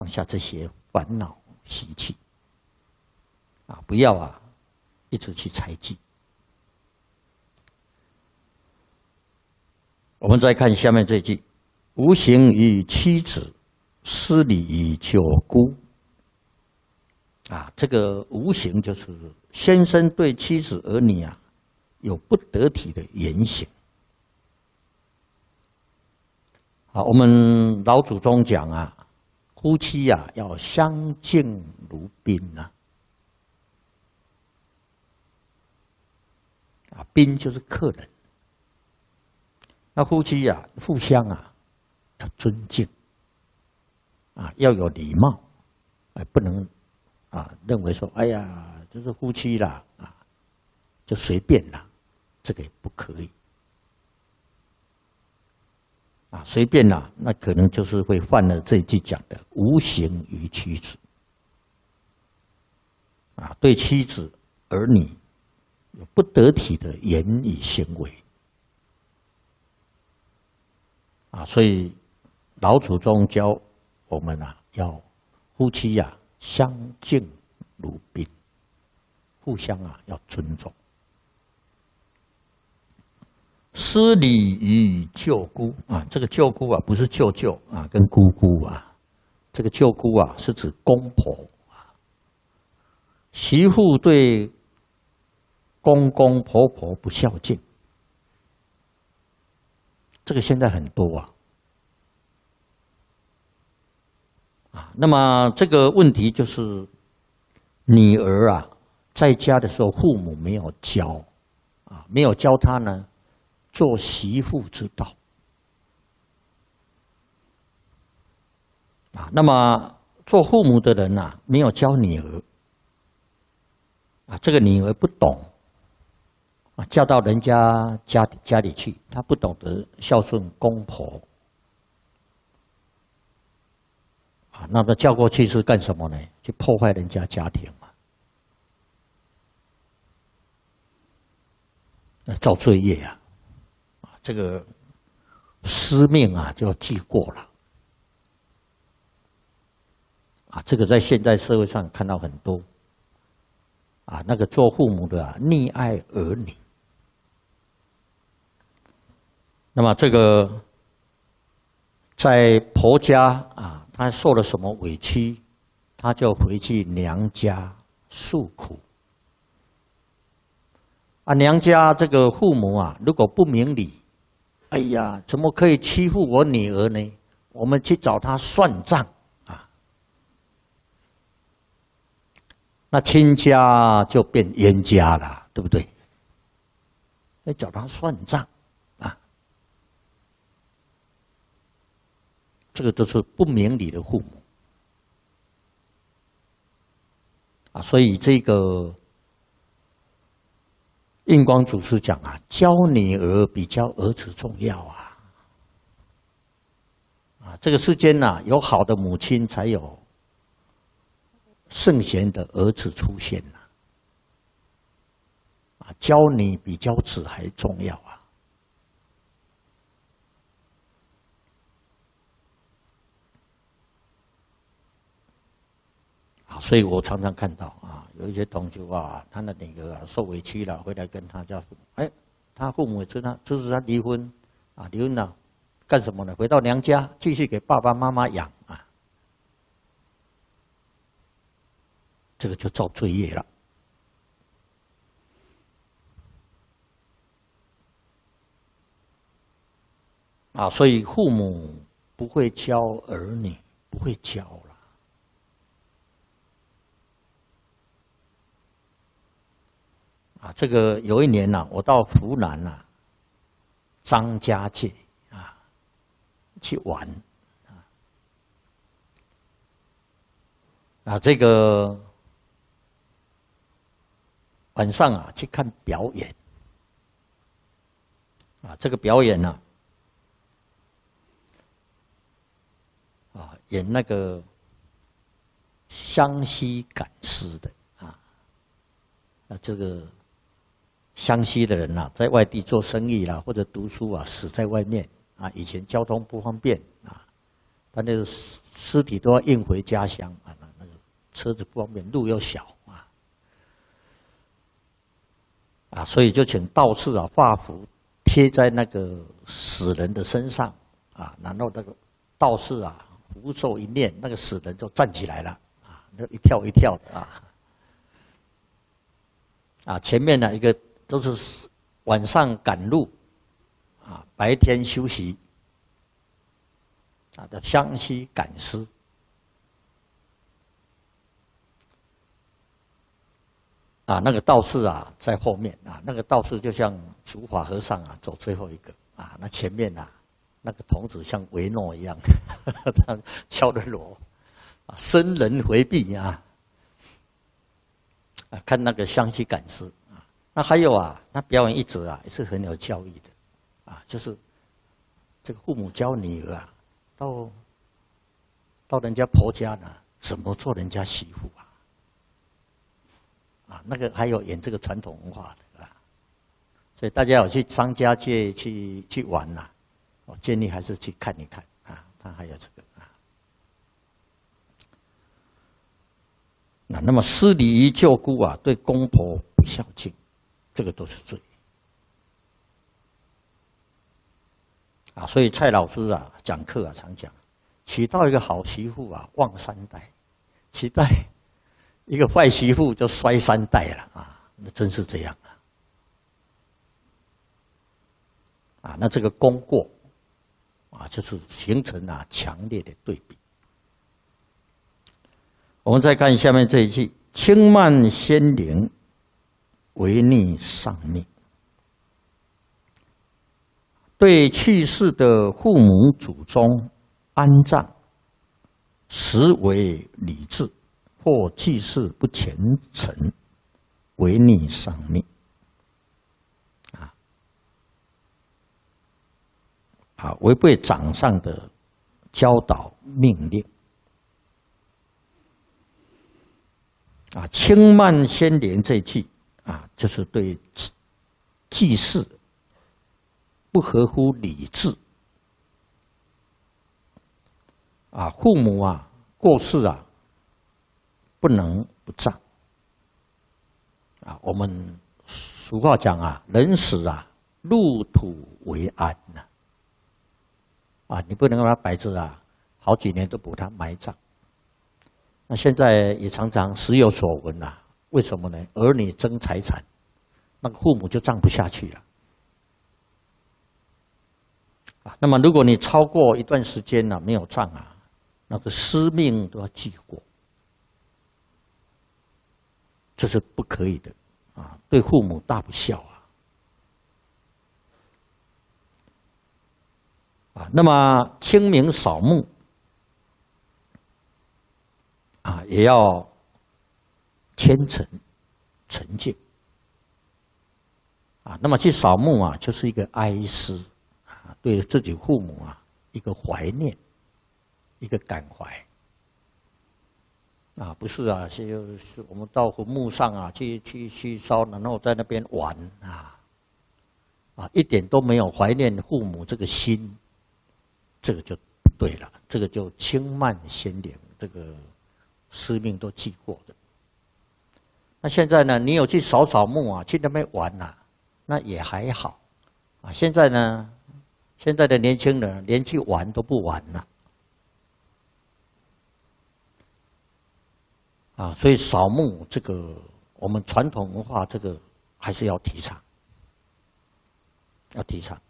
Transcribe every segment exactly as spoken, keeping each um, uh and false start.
放下这些烦恼习气啊，不要啊一直去猜忌。我们再看下面这句：无形于妻子，失礼于舅姑。啊，这个无形就是先生对妻子儿女啊有不得体的言行。啊，我们老祖宗讲啊，夫妻啊要相敬如宾啊。啊，宾就是客人。那夫妻啊，互相啊要尊敬，啊要有礼貌，哎不能啊认为说，哎呀，这是夫妻啦，啊就随便啦，这个也不可以。啊，随便啦，那可能就是会犯了这一句讲的无形于妻子。啊，对妻子儿女有不得体的言语行为。啊，所以老祖宗教我们啊，要夫妻啊相敬如宾，互相啊要尊重。失礼于舅姑啊，这个舅姑啊不是舅舅啊，跟姑姑啊，这个舅姑啊是指公婆啊。媳妇对公公婆婆不孝敬，这个现在很多啊。啊，那么这个问题就是女儿啊，在家的时候父母没有教啊，没有教她呢做媳妇之道啊。那么做父母的人呐，没有教女儿啊，这个女儿不懂啊，嫁到人家家家里去，她不懂得孝顺公婆啊，那么嫁过去是干什么呢？去破坏人家家庭嘛，那造罪业啊。这个师命啊，就要记过了啊！这个在现代社会上看到很多啊，那个做父母的啊，溺爱儿女。那么这个在婆家啊，他受了什么委屈，他就回去娘家诉苦。啊，娘家这个父母啊，如果不明理，哎呀，怎么可以欺负我女儿呢？我们去找他算账啊！那亲家就变冤家了，对不对？要找他算账啊！这个都是不明理的父母啊，所以这个印光祖师讲啊，教女儿比教儿子重要啊！啊，这个世间呐、啊，有好的母亲，才有圣贤的儿子出现呐、啊！啊，教你比教子还重要啊！啊，所以我常常看到啊，有一些同学啊，他的女儿啊受委屈了，回来跟他家父母，哎，他父母知道支持他离婚，啊，离婚了干什么呢？回到娘家继续给爸爸妈妈养啊，这个就造罪业了。啊，所以父母不会教儿女，不会教了。啊，这个有一年呐、啊，我到湖南呐、啊，张家界啊去玩啊，啊，这个晚上啊去看表演啊，这个表演呢、啊，啊演那个湘西赶尸的啊，啊这个。湘西的人呐、啊，在外地做生意啦，或者读书啊，死在外面啊。以前交通不方便啊， 他那个尸体都要运回家乡啊，那个车子不方便，路又小啊，啊，所以就请道士啊画符贴在那个死人的身上啊，然后那个道士啊符咒一念，那个死人就站起来了啊，那一跳一跳的啊，啊，前面呢一个都是晚上赶路啊，白天休息。啊的湘西赶尸，啊，那个道士啊在后面啊，那个道士就像竺法和尚啊走最后一个啊，那前面啊那个童子像维诺一样，他敲着锣，啊，生人回避啊，啊，看那个湘西赶尸啊，那还有啊，那表演一则啊也是很有教义的，啊，就是这个父母教女儿啊。到到人家婆家呢，怎么做人家媳妇啊？啊，那个还有演这个传统文化的啊，所以大家有去商家界去去玩呐、啊，我建议还是去看一看啊，他还有这个啊。那那么失礼于舅姑啊，对公婆不孝敬，这个都是罪。啊，所以蔡老师啊讲课啊常讲，娶到一个好媳妇啊旺三代，娶到一个坏媳妇就衰三代了啊，那真是这样啊！啊，那这个功过啊，就是形成啊强烈的对比。我们再看下面这一句：轻慢先灵，违逆上命。对去世的父母祖宗安葬，实为礼制，或祭祀不虔诚，违逆上命。啊啊，违背掌上的教导命令。啊，轻慢先灵这一句啊，就是对祭祀不合乎礼制。啊，父母啊过世啊，不能不葬。啊，我们俗话讲啊，人死啊，入土为安呐。啊，你不能让他摆着啊，好几年都不他埋葬。那现在也常常时有所闻呐、啊，为什么呢？儿女争财产，那个父母就葬不下去了。啊，那么如果你超过一段时间呢、啊、没有葬啊，那个尸命都要记过，这是不可以的啊，对父母大不孝啊。啊，那么清明扫墓啊，也要虔诚诚敬啊。那么去扫墓啊，就是一个哀思啊，对自己父母啊一个怀念，一个感怀啊，不是啊，是是我们到坟墓上啊去去去烧，然后在那边玩啊啊，一点都没有怀念父母这个心，这个就不对了，这个就轻慢先灵，这个司命都记过的。那现在呢，你有去扫扫墓啊，去那边玩啊，那也还好啊。现在呢，现在的年轻人连去玩都不玩了啊，所以扫墓这个我们传统文化这个还是要提倡，要提倡。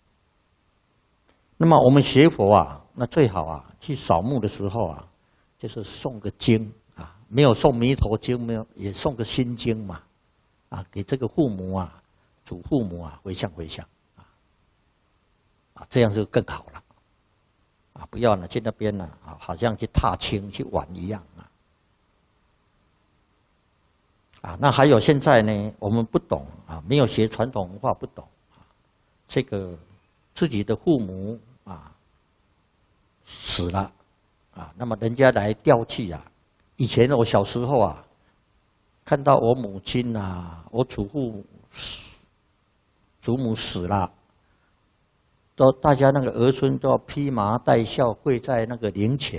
那么我们学佛啊，那最好啊，去扫墓的时候啊，就是诵个经啊，没有诵弥陀经，没有也诵个心经嘛，啊，给这个父母啊、祖父母啊回向回向啊，啊，这样就更好了，啊，不要呢去那边呢啊，好像去踏青去玩一样啊，啊，那还有现在呢，我们不懂啊，没有学传统文化不懂啊，这个自己的父母啊死了。啊，那么人家来吊祭啊，以前我小时候啊，看到我母亲啊，我祖父死，祖母死了， 都大家那个儿孙都要披麻戴孝，跪在那个灵前。